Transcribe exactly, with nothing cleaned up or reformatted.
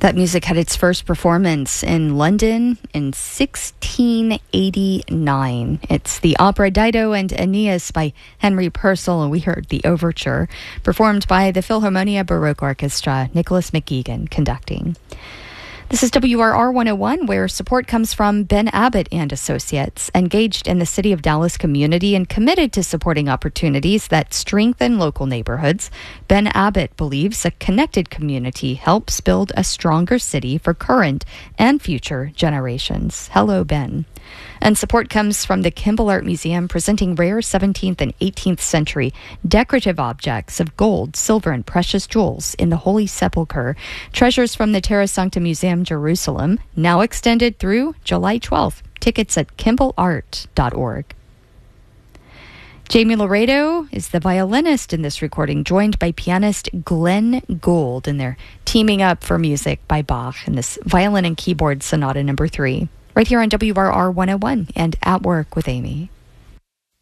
That music had its first performance in London in sixteen eighty-nine. It's the opera Dido and Aeneas by Henry Purcell, and we heard the overture performed by the Philharmonia Baroque Orchestra, Nicholas McGeegan conducting. This is W R R one oh one, where support comes from Ben Abbott and Associates, engaged in the City of Dallas community and committed to supporting opportunities that strengthen local neighborhoods. Ben Abbott believes a connected community helps build a stronger city for current and future generations. Hello, Ben. And support comes from the Kimball Art Museum, presenting rare seventeenth and eighteenth century decorative objects of gold, silver, and precious jewels in the Holy Sepulchre. Treasures from the Terra Sancta Museum, Jerusalem, now extended through July twelfth. Tickets at kimball art dot org. Jamie Laredo is the violinist in this recording, joined by pianist Glenn Gould, and they're teaming up for music by Bach in this violin and keyboard sonata number three. Right here on W R R one oh one and At Work with Amy.